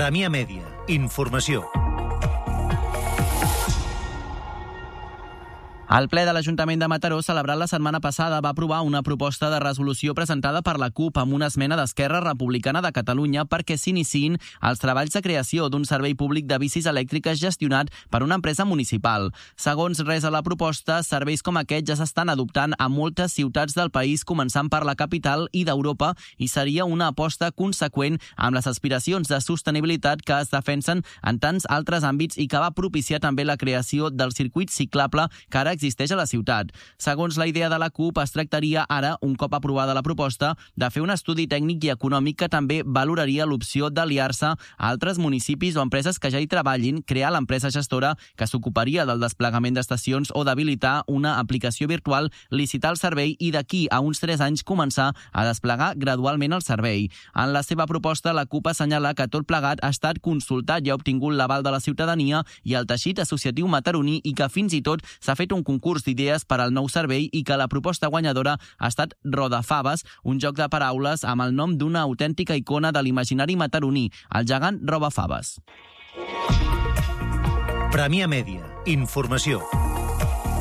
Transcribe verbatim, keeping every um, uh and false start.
Premià Mèdia. Informació. El ple de l'Ajuntament de Mataró, celebrat la setmana passada, va aprovar una proposta de resolució presentada per la CUP amb una esmena d'Esquerra Republicana de Catalunya perquè s'iniciïn els treballs de creació d'un servei públic de bicis elèctriques gestionat per una empresa municipal. Segons res a la proposta, serveis com aquest ja s'estan adoptant a moltes ciutats del país, començant per la capital i d'Europa, i seria una aposta conseqüent amb les aspiracions de sostenibilitat que es defensen en tants altres àmbits i que va propiciar també la creació del circuit ciclable que ara existeix a la ciutat. Segons la idea de la CUP, es tractaria ara, un cop aprovada la proposta, de fer un estudi tècnic i econòmic que també valoraria l'opció d'aliar-se a altres municipis o empreses que ja hi treballin, crear l'empresa gestora que s'ocuparia del desplegament d'estacions o d'habilitar una aplicació virtual, licitar el servei i d'aquí a uns tres anys començar a desplegar gradualment el servei. En la seva proposta, la CUP assenyala que tot plegat ha estat consultat i ha obtingut l'aval de la ciutadania i el teixit associatiu mataroní i que fins i tot s'ha fet un concurs d'idees per al nou servei i que la proposta guanyadora ha estat Rodafaves, un joc de paraules amb el nom d'una autèntica icona de l'imaginari mataroní, el gegant Robafaves. Premià Mèdia. Informació.